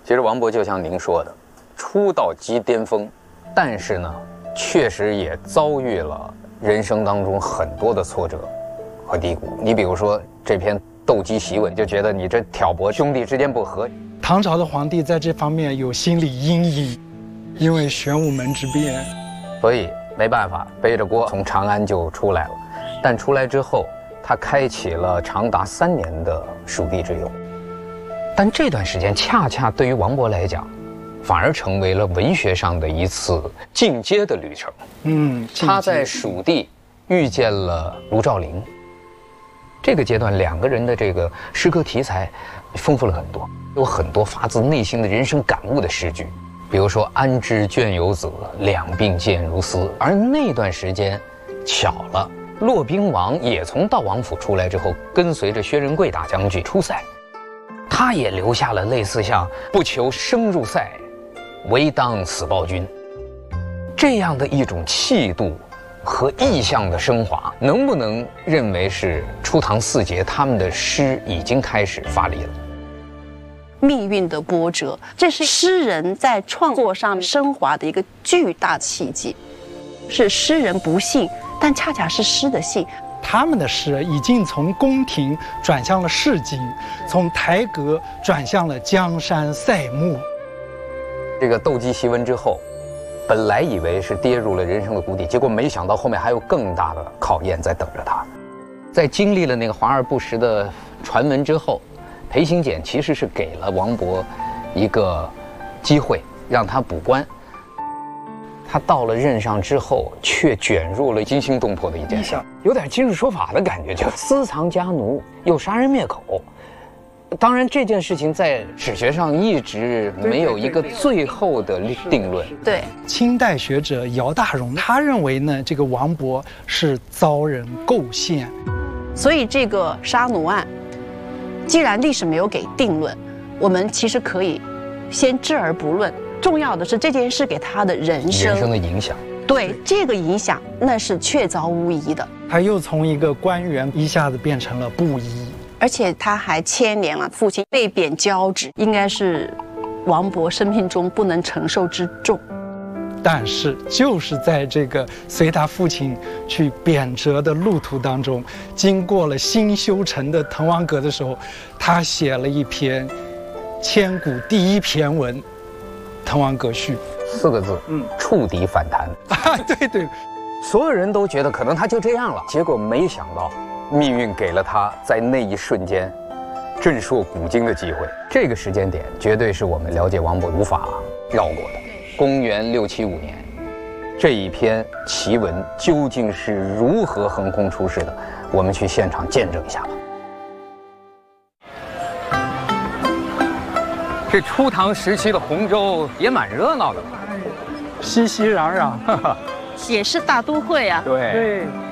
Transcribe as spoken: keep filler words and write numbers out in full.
其实王勃就像您说的，出道即巅峰，但是呢，确实也遭遇了人生当中很多的挫折和低谷。你比如说这篇斗鸡檄文，就觉得你这挑拨兄弟之间不和。 唐朝的皇帝在这方面有心理阴影，因为玄武门之变， 所以没办法，背着锅从长安就出来了。但出来之后，他开启了长达三年的蜀地之游。但这段时间恰恰对于王勃来讲，反而成为了文学上的一次进阶的旅程。 嗯， 他在蜀地遇见了卢照邻。这个阶段，两个人的这个诗歌题材丰富了很多，有很多发自内心的人生感悟的诗句，比如说“安知倦游子，两鬓渐如丝”。而那段时间，巧了，骆宾王也从道王府出来之后，跟随着薛仁贵大将军出塞，他也留下了类似像“不求生入塞，唯当死报君”这样的一种气度和意象的升华，能不能认为是初唐四杰他们的诗已经开始发力了？ 命运的波折，这是诗人在创作上升华的一个巨大契机，是诗人不幸，但恰恰是诗的幸。 他们的诗已经从宫廷转向了市井，从台阁转向了江山塞幕。 这个斗鸡檄文之后，本来以为是跌入了人生的谷底，结果没想到后面还有更大的考验在等着他。在经历了那个华而不实的传闻之后，裴行俭其实是给了王勃一个机会，让他补官。他到了任上之后，却卷入了惊心动魄的一件事，有点今日说法的感觉，就私藏家奴，又杀人灭口。当然，这件事情在史学上一直没有一个最后的定论。 对， 清代学者姚大荣他认为呢，这个王勃是遭人构陷， 所以这个杀奴案，既然历史没有给定论，我们其实可以先置而不论。重要的是这件事给他的人生人生的影响。 对这个影响，那是确凿无疑的。 他又从一个官员一下子变成了布衣， 而且他还牵连了父亲被贬交职，应该是王勃生命中不能承受之重。 但是就是在这个随他父亲去贬谪的路途当中，经过了新修成的滕王阁的时候，他写了一篇千古第一骈文《滕王阁序》， 四个字，嗯，触底反弹。 啊，对对， 所有人都觉得可能他就这样了，结果没想到，命运给了他在那一瞬间震烁古今的机会。这个时间点绝对是我们了解王勃无法绕过的。公元六七五年，这一篇奇文究竟是如何横空出世的？我们去现场见证一下吧。这初唐时期的洪州也蛮热闹的， 熙熙攘攘， 也是大都会啊。 对对。